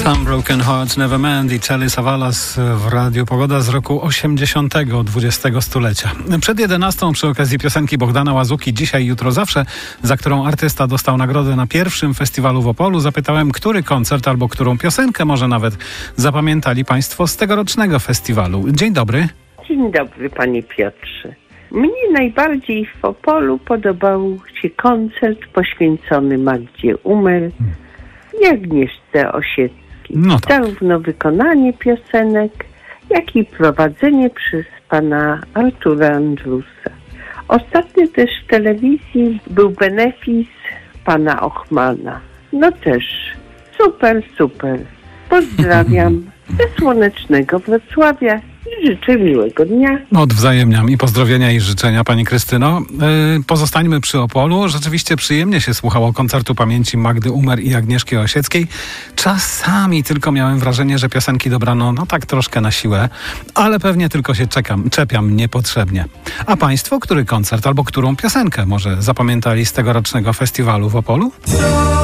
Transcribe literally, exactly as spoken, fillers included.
Some Broken Hearts Never Mend i Telly Savalas w Radiu Pogoda z roku osiemdziesiątego dwudziestego stulecia. Przed jedenastą przy okazji piosenki Bogdana Łazuki Dzisiaj, jutro, zawsze, za którą artysta dostał nagrodę na pierwszym festiwalu w Opolu, zapytałem, który koncert albo którą piosenkę może nawet zapamiętali Państwo z tegorocznego festiwalu. Dzień dobry. Dzień dobry, panie Piotrze. Mnie najbardziej w Opolu podobał się koncert poświęcony Magdzie Umer i Agnieszce Osieckiej. No tak. Zarówno wykonanie piosenek, jak i prowadzenie przez pana Artura Andrusa. Ostatnio też w telewizji był benefis pana Ochmana. No też super, super. Pozdrawiam ze słonecznego Wrocławia i życzę miłego dnia. Odwzajemniam i pozdrowienia i życzenia, pani Krystyno. Yy, pozostańmy przy Opolu. Rzeczywiście przyjemnie się słuchało koncertu pamięci Magdy Umer i Agnieszki Osieckiej. Czasami tylko miałem wrażenie, że piosenki dobrano no tak troszkę na siłę, ale pewnie tylko się czekam, czepiam niepotrzebnie. A państwo, który koncert albo którą piosenkę może zapamiętali z tegorocznego festiwalu w Opolu?